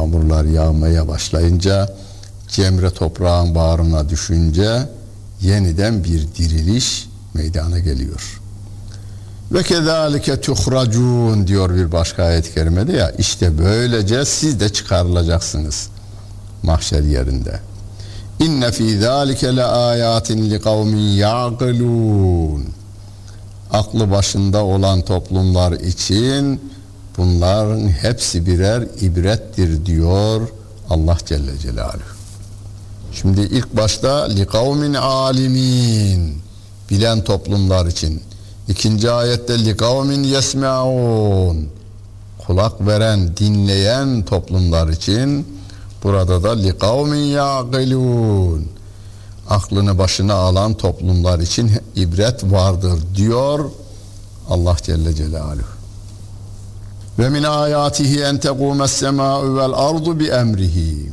yağmurlar yağmaya başlayınca, cemre toprağın bağrına düşünce yeniden bir diriliş meydana geliyor. Ve kezalike tuhracun diyor bir başka ayet-i kerimede, ya işte böylece siz de çıkarılacaksınız mahşer yerinde. İnne fî zâlike le âyâtin li kavmin ya'kılûn. Aklı başında olan toplumlar için bunların hepsi birer ibrettir diyor Allah Celle Celaluhu. Şimdi ilk başta li kavmin alimin, bilen toplumlar için. İkinci ayette li kavmin yesme'un, kulak veren, dinleyen toplumlar için. Burada da li kavmin ya'kılûn, aklını başına alan toplumlar için ibret vardır diyor Allah Celle Celaluhu. Ve min ayatihi en tegûmes semâ'u vel ardu bi emrihi.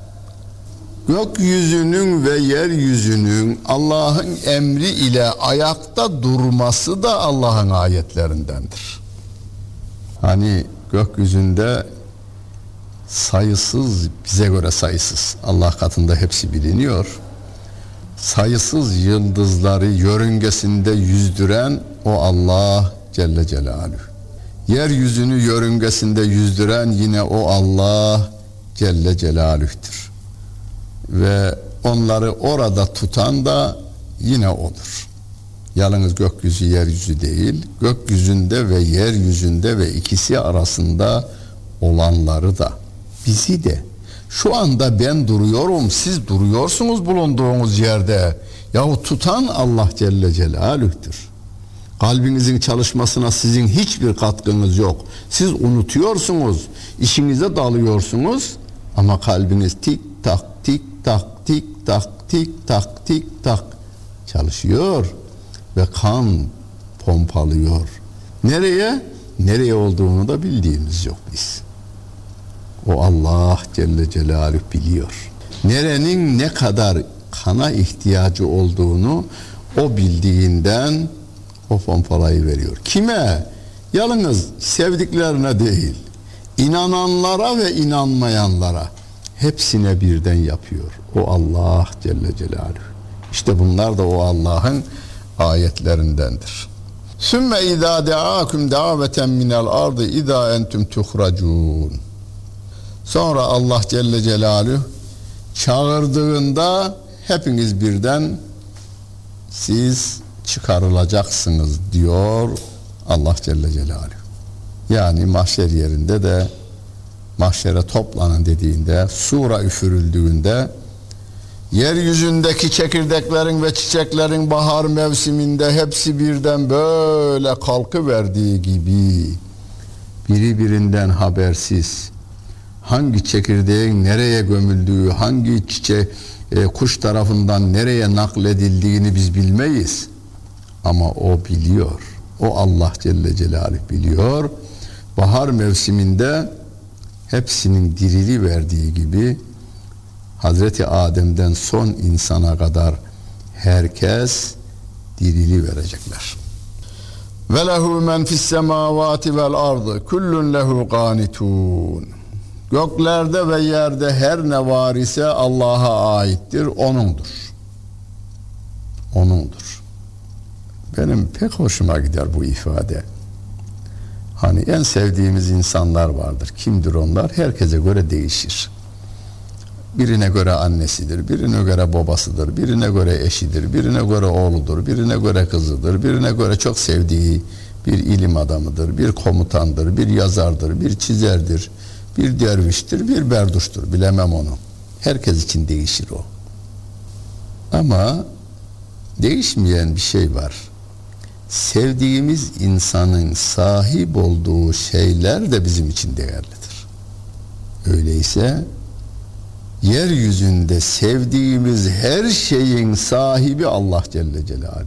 Gökyüzünün ve yeryüzünün Allah'ın emri ile ayakta durması da Allah'ın ayetlerindendir. Hani gökyüzünde sayısız, bize göre sayısız, Allah katında hepsi biliniyor, sayısız yıldızları yörüngesinde yüzdüren o Allah Celle Celaluhu. Yeryüzünü yörüngesinde yüzdüren yine o Allah Celle Celaluh'tür. Ve onları orada tutan da yine O'dur. Yalnız gökyüzü yeryüzü değil, gökyüzünde ve yeryüzünde ve ikisi arasında olanları da, bizi de. Şu anda ben duruyorum, siz duruyorsunuz bulunduğunuz yerde. Yahu tutan Allah Celle Celaluh'tür. Kalbinizin çalışmasına sizin hiçbir katkınız yok. Siz unutuyorsunuz, işinize dalıyorsunuz ama kalbiniz tik tak tik tak tik tak tik tak tik tak çalışıyor ve kan pompalıyor. Nereye? Nereye olduğunu da bildiğimiz yok biz. O Allah Celle Celaluhu biliyor. Nerenin ne kadar kana ihtiyacı olduğunu o bildiğinden o pompalayı veriyor. Kime? Yalnız sevdiklerine değil, inananlara ve inanmayanlara, hepsine birden yapıyor. O Allah Celle Celaluhu. İşte bunlar da o Allah'ın ayetlerindendir. Sümme izâ deâküm daveten minel ardı izâ entüm tuhracûn. Sonra Allah Celle Celaluhu çağırdığında hepiniz birden siz çıkarılacaksınız diyor Allah Celle Celaluhu. Yani mahşer yerinde de mahşere toplanın dediğinde, sura üfürüldüğünde, yeryüzündeki çekirdeklerin ve çiçeklerin bahar mevsiminde hepsi birden böyle kalkıverdiği gibi, biri birinden habersiz, hangi çekirdeğin nereye gömüldüğü, hangi kuş tarafından nereye nakledildiğini biz bilmeyiz. Ama o biliyor. O Allah Celle Celaluhu biliyor. Bahar mevsiminde hepsinin dirili verdiği gibi Hazreti Adem'den son insana kadar herkes dirili verecekler. Ve lehu men fis semavati vel ardı kullun lehu qanitun. Göklerde ve yerde her ne var ise Allah'a aittir, O'nundur. O'nundur. Benim pek hoşuma gider bu ifade. Hani en sevdiğimiz insanlar vardır. Kimdir onlar? Herkese göre değişir. Birine göre annesidir, birine göre babasıdır, birine göre eşidir, birine göre oğludur, birine göre kızıdır, birine göre çok sevdiği bir ilim adamıdır, bir komutandır, bir yazardır, bir çizerdir, bir derviştir, bir berduştur. Bilemem onu. Herkes için değişir o. Ama değişmeyen bir şey var. Sevdiğimiz insanın sahip olduğu şeyler de bizim için değerlidir. Öyleyse yeryüzünde sevdiğimiz her şeyin sahibi Allah Celle Celaluhu.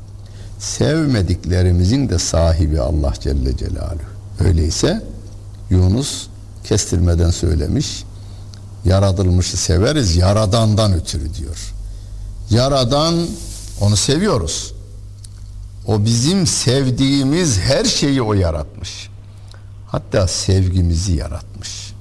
Sevmediklerimizin de sahibi Allah Celle Celaluhu. Öyleyse Yunus kestirmeden söylemiş, yaratılmışı severiz yaradandan ötürü diyor. Yaradan, onu seviyoruz. O bizim sevdiğimiz her şeyi o yaratmış. Hatta sevgimizi yaratmış.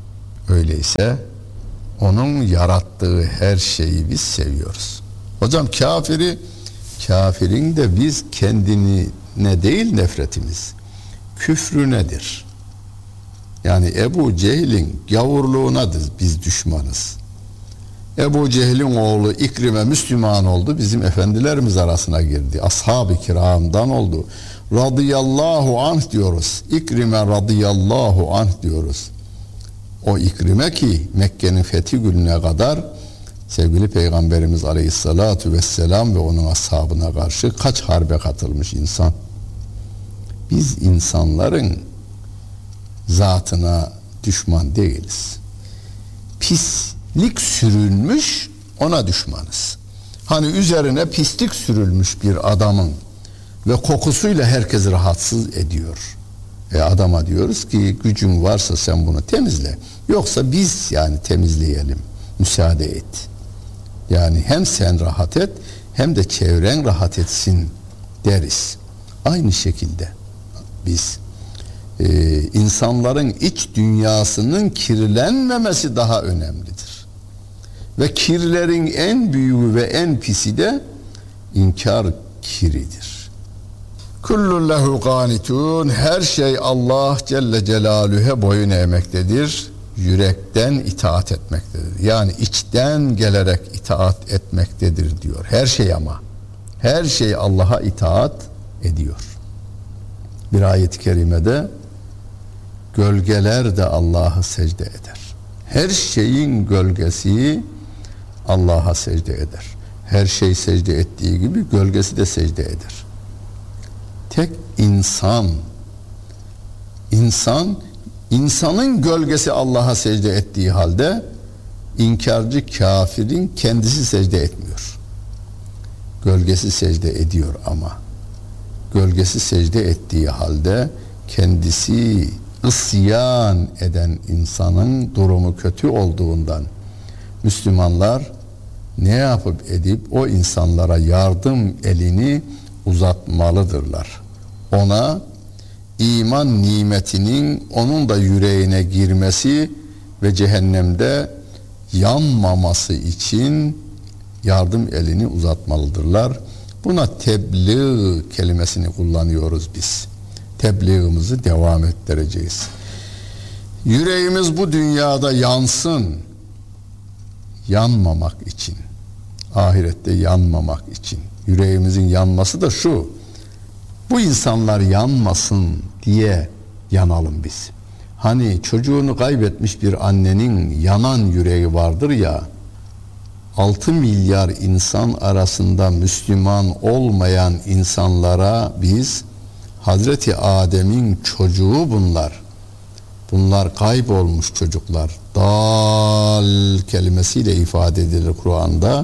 Öyleyse onun yarattığı her şeyi biz seviyoruz. Hocam kafirin de biz kendine değil nefretimiz, küfrünedir. Yani Ebu Cehil'in gavurluğuna biz düşmanız. Ebu Cehil'in oğlu İkrime Müslüman oldu, bizim efendilerimiz arasına girdi. Ashab-ı kiramdan oldu. Radıyallahu anh diyoruz. İkrime radıyallahu anh diyoruz. O İkrime ki Mekke'nin fethi gününe kadar sevgili Peygamberimiz Aleyhissalatu vesselam ve onun ashabına karşı kaç harbe katılmış insan. Biz insanların zatına düşman değiliz. Pislik sürülmüş, ona düşmanız. Hani üzerine pislik sürülmüş bir adamın ve kokusuyla herkesi rahatsız ediyor. Adama diyoruz ki gücün varsa sen bunu temizle. Yoksa biz yani temizleyelim. Müsaade et. Yani hem sen rahat et hem de çevren rahat etsin deriz. Aynı şekilde biz insanların iç dünyasının kirlenmemesi daha önemlidir. Ve kirlerin en büyüğü ve en pisi de inkar kiridir. Kullun lehu qanitun, her şey Allah Celle Celaluhu'ya boyun eğmektedir. Yürekten itaat etmektedir. Yani içten gelerek itaat etmektedir diyor. Her şey ama. Her şey Allah'a itaat ediyor. Bir ayet-i kerimede gölgeler de Allah'a secde eder. Her şeyin gölgesi Allah'a secde eder. Her şey secde ettiği gibi gölgesi de secde eder. Tek insanın gölgesi Allah'a secde ettiği halde inkarcı kafirin kendisi secde etmiyor. Gölgesi secde ediyor ama gölgesi secde ettiği halde kendisi isyan eden insanın durumu kötü olduğundan Müslümanlar ne yapıp edip o insanlara yardım elini uzatmalıdırlar. Ona iman nimetinin onun da yüreğine girmesi ve cehennemde yanmaması için yardım elini uzatmalıdırlar. Buna tebliğ kelimesini kullanıyoruz biz. Tebliğimizi devam ettireceğiz. Yüreğimiz bu dünyada yansın, yanmamak için, ahirette yanmamak için. Yüreğimizin yanması da şu: bu insanlar yanmasın diye yanalım biz. Hani çocuğunu kaybetmiş bir annenin yanan yüreği vardır ya, 6 milyar insan arasında Müslüman olmayan insanlara biz Hazreti Adem'in çocuğu bunlar kaybolmuş çocuklar, dal kelimesiyle ifade edilir Kur'an'da,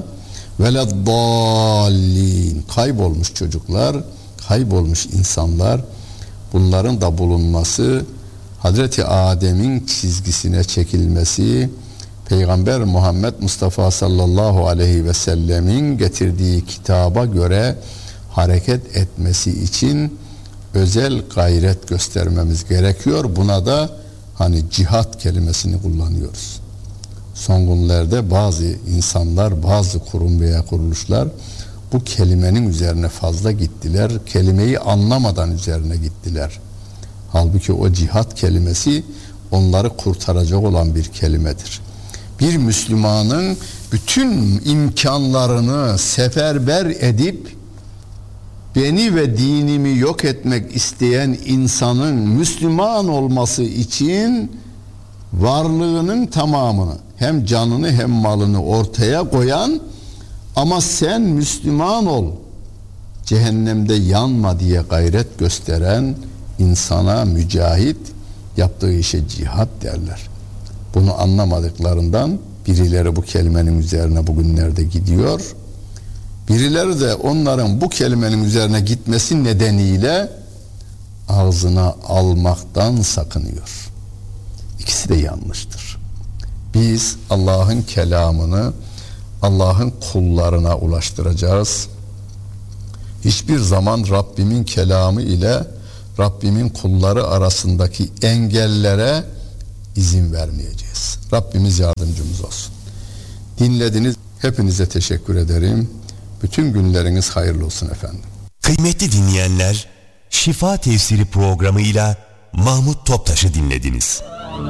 veleddallin, kaybolmuş çocuklar, kaybolmuş insanlar, bunların da bulunması, Hazreti Adem'in çizgisine çekilmesi, Peygamber Muhammed Mustafa sallallahu aleyhi ve sellemin getirdiği kitaba göre hareket etmesi için özel gayret göstermemiz gerekiyor. Buna da hani cihat kelimesini kullanıyoruz. Son günlerde bazı insanlar, bazı kurum veya kuruluşlar bu kelimenin üzerine fazla gittiler. Kelimeyi anlamadan üzerine gittiler. Halbuki o cihat kelimesi onları kurtaracak olan bir kelimedir. Bir Müslümanın bütün imkanlarını seferber edip beni ve dinimi yok etmek isteyen insanın Müslüman olması için varlığının tamamını, hem canını hem malını ortaya koyan ama sen Müslüman ol, cehennemde yanma diye gayret gösteren insana mücahit, yaptığı işe cihat derler. Bunu anlamadıklarından birileri bu kelimenin üzerine bugünlerde gidiyor. Birileri de onların bu kelimenin üzerine gitmesi nedeniyle ağzına almaktan sakınıyor. İkisi de yanlıştır. Biz Allah'ın kelamını Allah'ın kullarına ulaştıracağız. Hiçbir zaman Rabbimin kelamı ile Rabbimin kulları arasındaki engellere izin vermeyeceğiz. Rabbimiz yardımcımız olsun. Dinlediniz. Hepinize teşekkür ederim. Bütün günleriniz hayırlı olsun efendim. Kıymetli dinleyenler, Şifa Tefsiri programıyla Mahmut Toptaş'ı dinlediniz.